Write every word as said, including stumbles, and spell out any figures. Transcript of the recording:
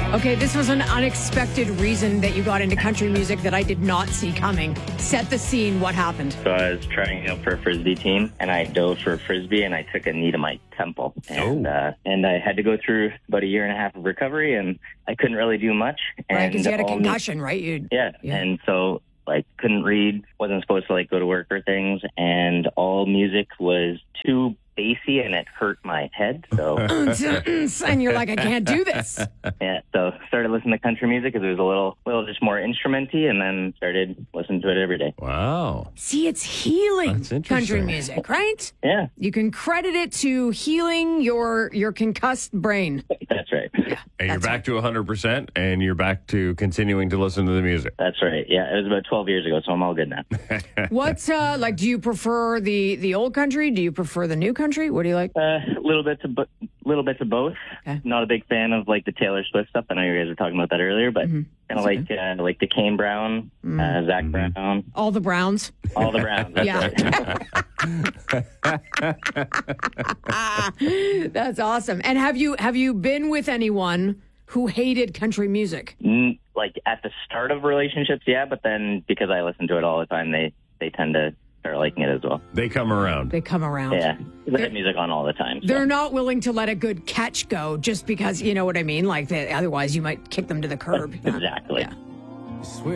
Okay, this was an unexpected reason that you got into country music that I did not see coming. Set the scene. What happened? So I was trying out for a Frisbee team, and I dove for a Frisbee, and I took a knee to my temple. And, Oh. uh, and I had to go through about a year and a half of recovery, and I couldn't really do much. Right, And because you had a all mu- concussion, right? You, Yeah. Yeah. And so, like, couldn't read, wasn't supposed to, like, go to work or things, and all music was too bassy, and it hurt my head. So, and you're like, I can't do this. yeah, so started listening to country music because it was a little, little just more instrumenty, and then started listening to it every day. Wow. See, it's healing That's interesting. country music, right? Yeah, You can credit it to healing your your concussed brain. that's right. And you're That's back to one hundred percent, and you're back to continuing to listen to the music. That's right. Yeah, it was about twelve years ago, so I'm all good now. What's uh like? Do you prefer the the old country? Do you prefer the new country? What do you like? Uh, little bits of bo- little bits of both. Okay. Not a big fan of like the Taylor Swift stuff. I know you guys were talking about that earlier, but kind of like uh, like the Kane Brown, uh, Zach Brown, All the Browns. all the Browns. That's Yeah. right. That's awesome. And have you have you been with anyone who hated country music? Mm, like at the start of relationships, yeah, but then because I listen to it all the time, they they tend to start liking it as well. They come around. They come around. Yeah, 'cause I have music on all the time. So. They're not willing to let a good catch go just because, you know what I mean? Like, they, otherwise you might kick them to the curb. Exactly. Yeah.